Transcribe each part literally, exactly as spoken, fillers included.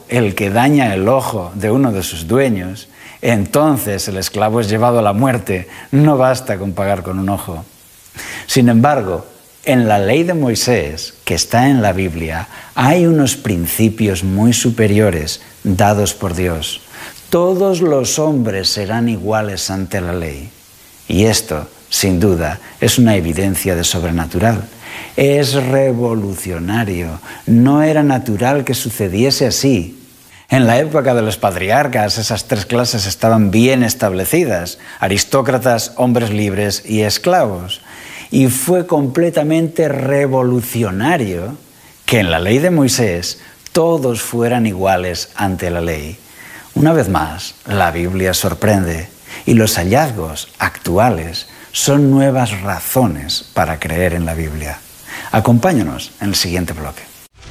el que daña el ojo de uno de sus dueños, entonces el esclavo es llevado a la muerte. No basta con pagar con un ojo. Sin embargo, en la ley de Moisés, que está en la Biblia, hay unos principios muy superiores dados por Dios. Todos los hombres serán iguales ante la ley. Y esto, sin duda, es una evidencia de sobrenatural. Es revolucionario. No era natural que sucediese así. En la época de los patriarcas, esas tres clases estaban bien establecidas: aristócratas, hombres libres y esclavos. Y fue completamente revolucionario que en la ley de Moisés todos fueran iguales ante la ley. Una vez más, la Biblia sorprende y los hallazgos actuales son nuevas razones para creer en la Biblia. Acompáñanos en el siguiente bloque.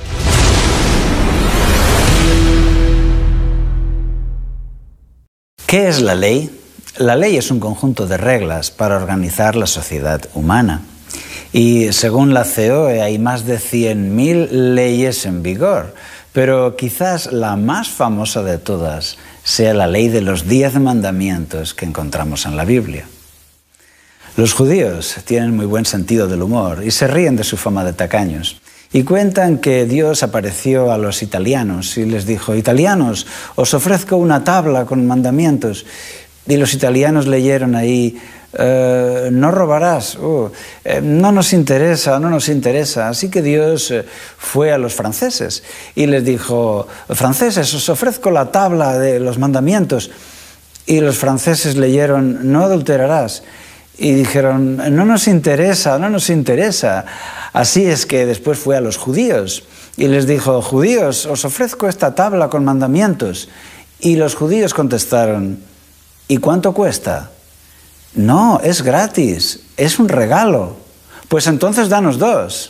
¿Qué es la ley? La ley es un conjunto de reglas para organizar la sociedad humana. Y según la C O E hay más de cien mil leyes en vigor, pero quizás la más famosa de todas sea la ley de los diez mandamientos que encontramos en la Biblia. Los judíos tienen muy buen sentido del humor y se ríen de su fama de tacaños. Y cuentan que Dios apareció a los italianos y les dijo: italianos, os ofrezco una tabla con mandamientos. Y los italianos leyeron ahí: eh, no robarás, uh, eh, no nos interesa, no nos interesa. Así que Dios eh, fue a los franceses y les dijo: franceses, os ofrezco la tabla de los mandamientos. Y los franceses leyeron: no adulterarás. Y dijeron: no nos interesa, no nos interesa. Así es que después fue a los judíos y les dijo: judíos, os ofrezco esta tabla con mandamientos. Y los judíos contestaron: ¿y cuánto cuesta? No, es gratis, es un regalo. Pues entonces danos dos.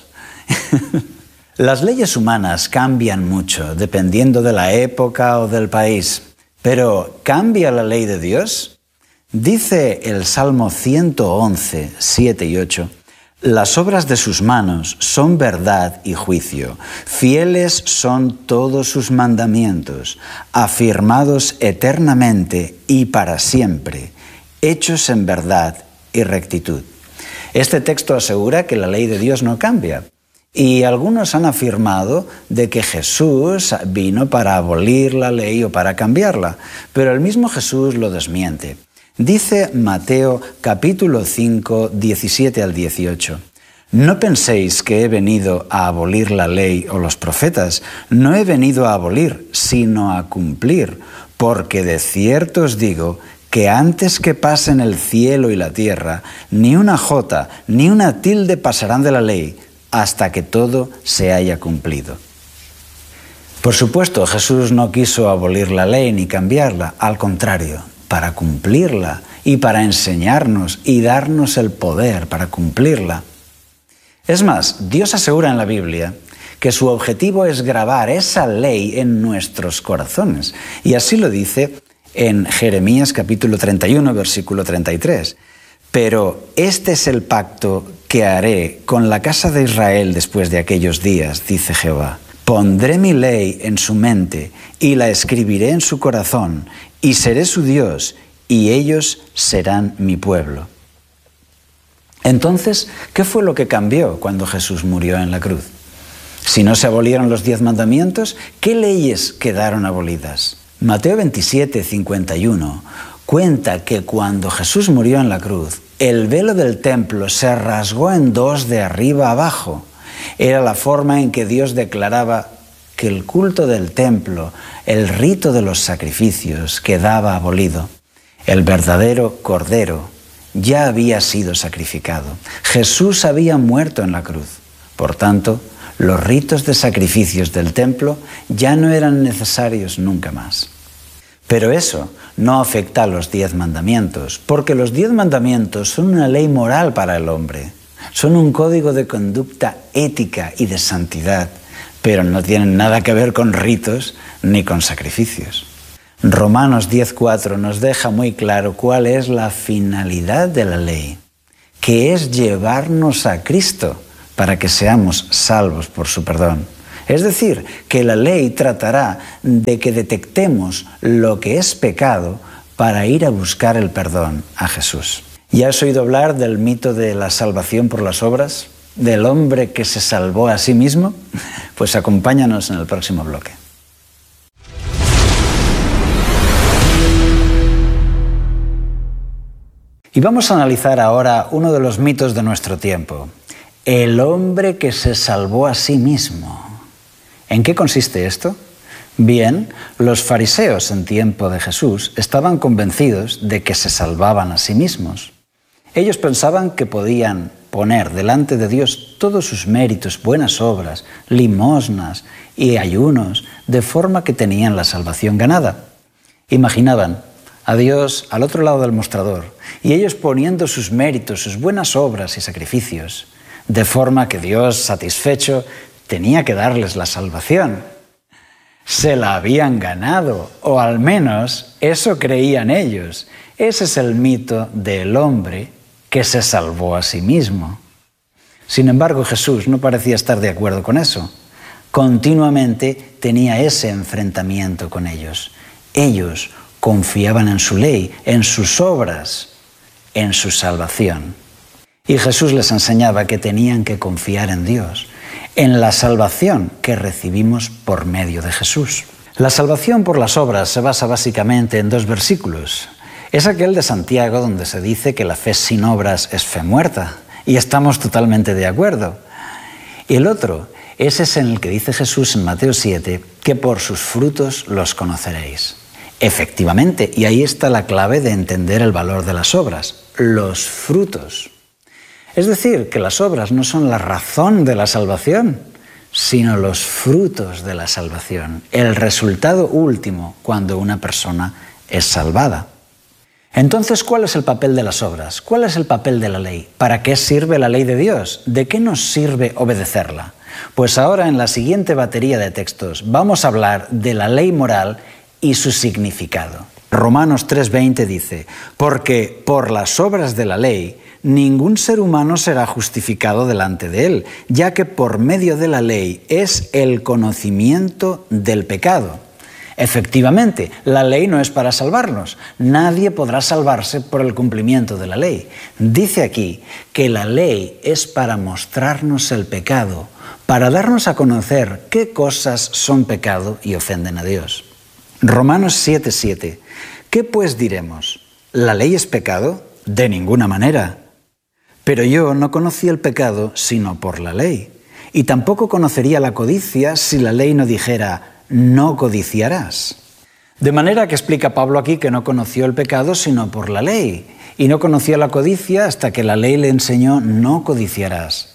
Las leyes humanas cambian mucho dependiendo de la época o del país. Pero ¿cambia la ley de Dios? Dice el Salmo ciento once, siete y ocho: las obras de sus manos son verdad y juicio. Fieles son todos sus mandamientos, afirmados eternamente y para siempre, hechos en verdad y rectitud. Este texto asegura que la ley de Dios no cambia. Y algunos han afirmado de que Jesús vino para abolir la ley o para cambiarla, pero el mismo Jesús lo desmiente. Dice Mateo capítulo cinco, diecisiete al dieciocho. No penséis que he venido a abolir la ley o los profetas. No he venido a abolir, sino a cumplir. Porque de cierto os digo que antes que pasen el cielo y la tierra, ni una jota ni una tilde pasarán de la ley hasta que todo se haya cumplido. Por supuesto, Jesús no quiso abolir la ley ni cambiarla. Al contrario, para cumplirla y para enseñarnos y darnos el poder para cumplirla. Es más, Dios asegura en la Biblia que su objetivo es grabar esa ley en nuestros corazones. Y así lo dice en Jeremías capítulo treinta y uno, versículo treinta y tres. Pero este es el pacto que haré con la casa de Israel después de aquellos días, dice Jehová. Pondré mi ley en su mente y la escribiré en su corazón, y seré su Dios, y ellos serán mi pueblo. Entonces, ¿qué fue lo que cambió cuando Jesús murió en la cruz? Si no se abolieron los diez mandamientos, ¿qué leyes quedaron abolidas? Mateo veintisiete, cincuenta y uno cuenta que cuando Jesús murió en la cruz, el velo del templo se rasgó en dos de arriba a abajo. Era la forma en que Dios declaraba que el culto del templo, el rito de los sacrificios, quedaba abolido. El verdadero Cordero ya había sido sacrificado. Jesús había muerto en la cruz. Por tanto, los ritos de sacrificios del templo ya no eran necesarios nunca más. Pero eso no afecta a los diez mandamientos, porque los diez mandamientos son una ley moral para el hombre. Son un código de conducta ética y de santidad, pero no tienen nada que ver con ritos ni con sacrificios. Romanos diez cuatro nos deja muy claro cuál es la finalidad de la ley, que es llevarnos a Cristo para que seamos salvos por su perdón. Es decir, que la ley tratará de que detectemos lo que es pecado para ir a buscar el perdón a Jesús. ¿Ya has oído hablar del mito de la salvación por las obras? ¿Del hombre que se salvó a sí mismo? Pues acompáñanos en el próximo bloque. Y vamos a analizar ahora uno de los mitos de nuestro tiempo. El hombre que se salvó a sí mismo. ¿En qué consiste esto? Bien, los fariseos en tiempo de Jesús estaban convencidos de que se salvaban a sí mismos. Ellos pensaban que podían poner delante de Dios todos sus méritos, buenas obras, limosnas y ayunos, de forma que tenían la salvación ganada. Imaginaban a Dios al otro lado del mostrador y ellos poniendo sus méritos, sus buenas obras y sacrificios, de forma que Dios, satisfecho, tenía que darles la salvación. Se la habían ganado, o al menos eso creían ellos. Ese es el mito del hombre que se salvó a sí mismo. Sin embargo, Jesús no parecía estar de acuerdo con eso. Continuamente tenía ese enfrentamiento con ellos. Ellos confiaban en su ley, en sus obras, en su salvación. Y Jesús les enseñaba que tenían que confiar en Dios, en la salvación que recibimos por medio de Jesús. La salvación por las obras se basa básicamente en dos versículos. Es aquel de Santiago donde se dice que la fe sin obras es fe muerta, y estamos totalmente de acuerdo. Y el otro es ese en el que dice Jesús en Mateo siete, que por sus frutos los conoceréis. Efectivamente, y ahí está la clave de entender el valor de las obras, los frutos. Es decir, que las obras no son la razón de la salvación, sino los frutos de la salvación, el resultado último cuando una persona es salvada. Entonces, ¿cuál es el papel de las obras? ¿Cuál es el papel de la ley? ¿Para qué sirve la ley de Dios? ¿De qué nos sirve obedecerla? Pues ahora, en la siguiente batería de textos, vamos a hablar de la ley moral y su significado. Romanos tres veinte dice, porque por las obras de la ley ningún ser humano será justificado delante de él, ya que por medio de la ley es el conocimiento del pecado. Efectivamente, la ley no es para salvarnos. Nadie podrá salvarse por el cumplimiento de la ley. Dice aquí que la ley es para mostrarnos el pecado, para darnos a conocer qué cosas son pecado y ofenden a Dios. Romanos siete siete. ¿Qué pues diremos? ¿La ley es pecado? De ninguna manera. Pero yo no conocí el pecado sino por la ley. Y tampoco conocería la codicia si la ley no dijera, no codiciarás. De manera que explica Pablo aquí que no conoció el pecado sino por la ley. Y no conoció la codicia hasta que la ley le enseñó, no codiciarás.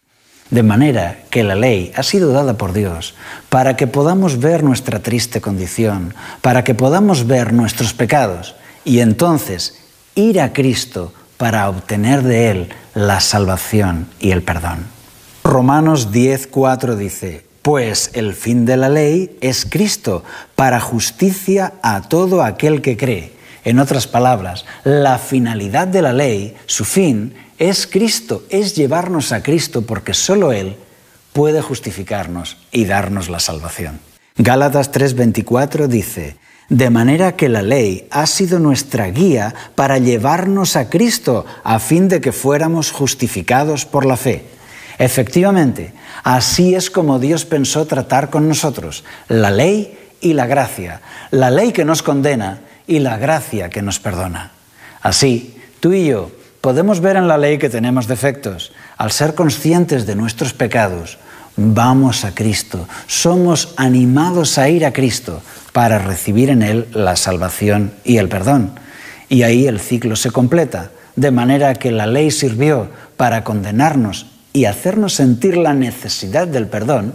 De manera que la ley ha sido dada por Dios para que podamos ver nuestra triste condición, para que podamos ver nuestros pecados y entonces ir a Cristo para obtener de Él la salvación y el perdón. Romanos diez cuatro dice, pues el fin de la ley es Cristo, para justicia a todo aquel que cree. En otras palabras, la finalidad de la ley, su fin, es Cristo, es llevarnos a Cristo, porque solo Él puede justificarnos y darnos la salvación. Gálatas tres veinticuatro dice, de manera que la ley ha sido nuestra guía para llevarnos a Cristo, a fin de que fuéramos justificados por la fe. Efectivamente, así es como Dios pensó tratar con nosotros, la ley y la gracia, la ley que nos condena y la gracia que nos perdona. Así, tú y yo podemos ver en la ley que tenemos defectos. Al ser conscientes de nuestros pecados, vamos a Cristo, somos animados a ir a Cristo para recibir en Él la salvación y el perdón. Y ahí el ciclo se completa, de manera que la ley sirvió para condenarnos y hacernos sentir la necesidad del perdón,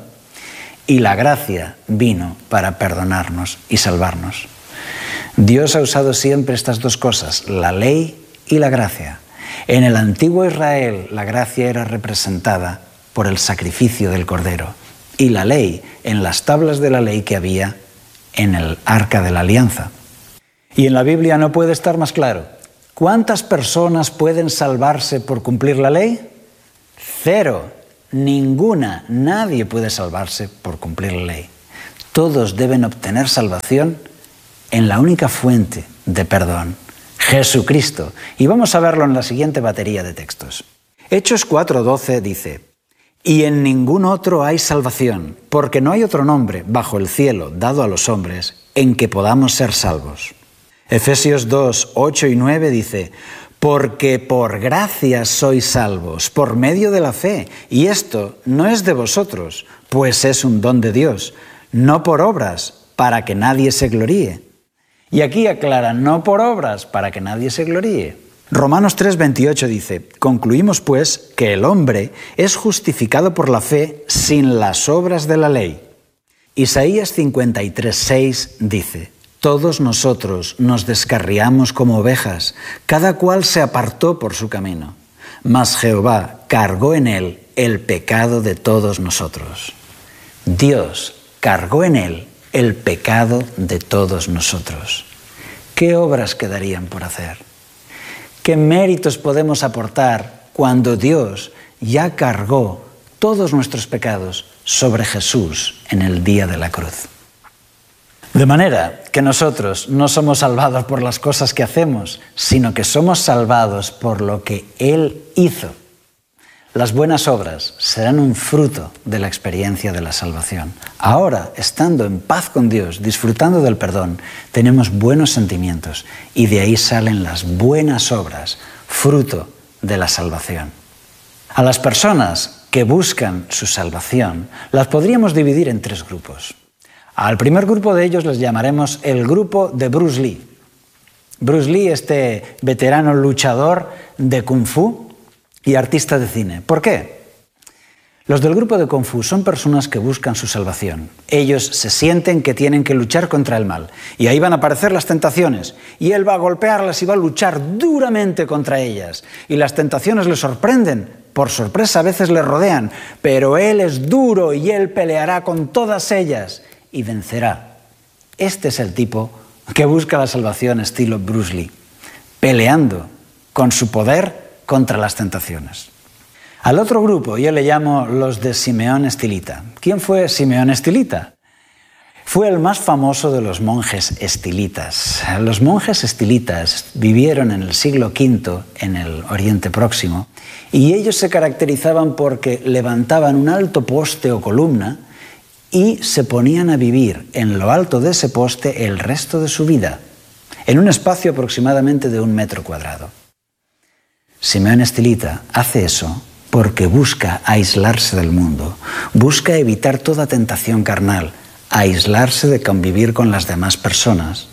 y la gracia vino para perdonarnos y salvarnos. Dios ha usado siempre estas dos cosas, la ley y la gracia. En el antiguo Israel, la gracia era representada por el sacrificio del Cordero y la ley en las tablas de la ley que había en el Arca de la Alianza. Y en la Biblia no puede estar más claro. ¿Cuántas personas pueden salvarse por cumplir la ley? Cero. ninguna, nadie puede salvarse por cumplir la ley. Todos deben obtener salvación en la única fuente de perdón, Jesucristo. Y vamos a verlo en la siguiente batería de textos. Hechos cuatro doce dice: y en ningún otro hay salvación, porque no hay otro nombre bajo el cielo dado a los hombres en que podamos ser salvos. Efesios dos ocho y nueve dice: porque por gracia sois salvos, por medio de la fe, y esto no es de vosotros, pues es un don de Dios, no por obras, para que nadie se gloríe. Y aquí aclara, no por obras, para que nadie se gloríe. Romanos tres veintiocho dice: concluimos pues que el hombre es justificado por la fe sin las obras de la ley. Isaías cincuenta y tres seis dice: todos nosotros nos descarriamos como ovejas, cada cual se apartó por su camino, mas Jehová cargó en él el pecado de todos nosotros. Dios cargó en él el pecado de todos nosotros. ¿Qué obras quedarían por hacer? ¿Qué méritos podemos aportar cuando Dios ya cargó todos nuestros pecados sobre Jesús en el día de la cruz? De manera que nosotros no somos salvados por las cosas que hacemos, sino que somos salvados por lo que Él hizo. Las buenas obras serán un fruto de la experiencia de la salvación. Ahora, estando en paz con Dios, disfrutando del perdón, tenemos buenos sentimientos y de ahí salen las buenas obras, fruto de la salvación. A las personas que buscan su salvación, las podríamos dividir en tres grupos. Al primer grupo de ellos les llamaremos el grupo de Bruce Lee. Bruce Lee, este veterano luchador de Kung Fu y artista de cine. ¿Por qué? Los del grupo de Kung Fu son personas que buscan su salvación. Ellos se sienten que tienen que luchar contra el mal. Y ahí van a aparecer las tentaciones. Y él va a golpearlas y va a luchar duramente contra ellas. Y las tentaciones le sorprenden. Por sorpresa a veces le rodean. Pero él es duro y él peleará con todas ellas y vencerá. Este es el tipo que busca la salvación estilo Bruce Lee, peleando con su poder contra las tentaciones. Al otro grupo yo le llamo los de Simeón Estilita. ¿Quién fue Simeón Estilita? Fue el más famoso de los monjes estilitas. Los monjes estilitas vivieron en el siglo quinto en el Oriente Próximo y ellos se caracterizaban porque levantaban un alto poste o columna y se ponían a vivir en lo alto de ese poste el resto de su vida, en un espacio aproximadamente de un metro cuadrado. Simeón Estilita hace eso porque busca aislarse del mundo, busca evitar toda tentación carnal, aislarse de convivir con las demás personas.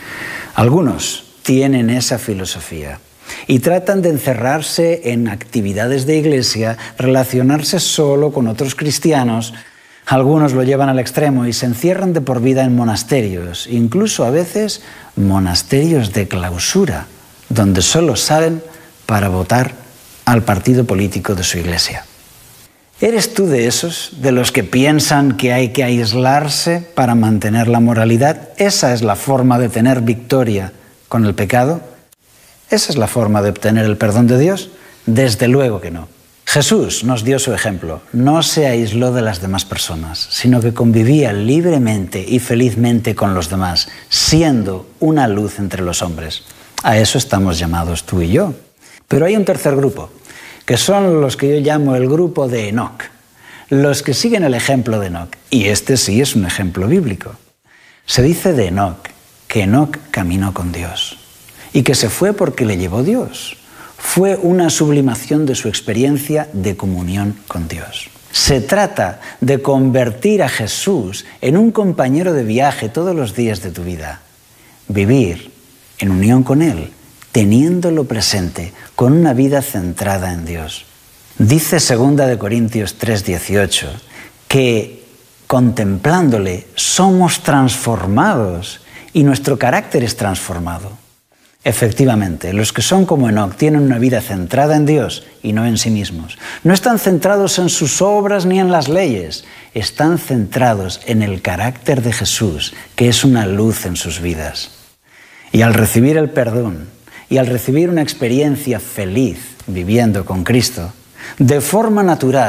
Algunos tienen esa filosofía y tratan de encerrarse en actividades de iglesia, relacionarse solo con otros cristianos. Algunos lo llevan al extremo y se encierran de por vida en monasterios, incluso a veces monasterios de clausura, donde solo salen para votar al partido político de su iglesia. ¿Eres tú de esos, de los que piensan que hay que aislarse para mantener la moralidad? ¿Esa es la forma de tener victoria con el pecado? ¿Esa es la forma de obtener el perdón de Dios? Desde luego que no. Jesús nos dio su ejemplo. No se aisló de las demás personas, sino que convivía libremente y felizmente con los demás, siendo una luz entre los hombres. A eso estamos llamados tú y yo. Pero hay un tercer grupo, que son los que yo llamo el grupo de Enoc, los que siguen el ejemplo de Enoc. Y este sí es un ejemplo bíblico. Se dice de Enoc que Enoc caminó con Dios y que se fue porque le llevó Dios. Fue una sublimación de su experiencia de comunión con Dios. Se trata de convertir a Jesús en un compañero de viaje todos los días de tu vida. Vivir en unión con Él, teniéndolo presente, con una vida centrada en Dios. Dice segunda de Corintios tres dieciocho que contemplándole somos transformados y nuestro carácter es transformado. Efectivamente, los que son como Enoc tienen una vida centrada en Dios y no en sí mismos. No están centrados en sus obras ni en las leyes. Están centrados en el carácter de Jesús, que es una luz en sus vidas. Y al recibir el perdón y al recibir una experiencia feliz viviendo con Cristo, de forma natural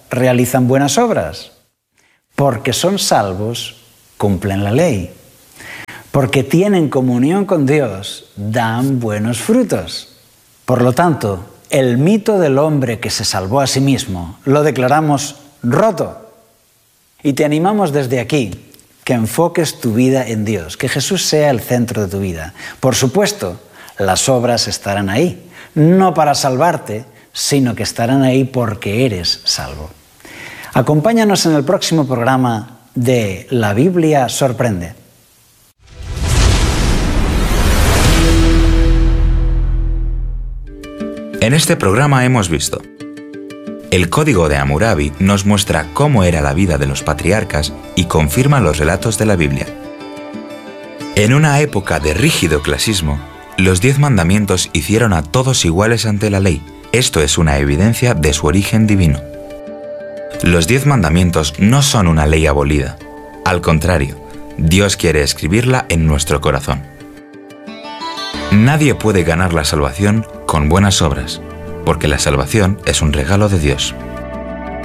realizan buenas obras? Porque son salvos, cumplen la ley. Porque tienen comunión con Dios, dan buenos frutos. Por lo tanto, el mito del hombre que se salvó a sí mismo lo declaramos roto. Y te animamos desde aquí que enfoques tu vida en Dios, que Jesús sea el centro de tu vida. Por supuesto, las obras estarán ahí, no para salvarte, sino que estarán ahí porque eres salvo. Acompáñanos en el próximo programa de La Biblia Sorprende. En este programa hemos visto: el Código de Hammurabi nos muestra cómo era la vida de los patriarcas y confirma los relatos de la Biblia. En una época de rígido clasismo, los diez mandamientos hicieron a todos iguales ante la ley. Esto es una evidencia de su origen divino. Los diez mandamientos no son una ley abolida. Al contrario, Dios quiere escribirla en nuestro corazón. Nadie puede ganar la salvación con buenas obras, porque la salvación es un regalo de Dios.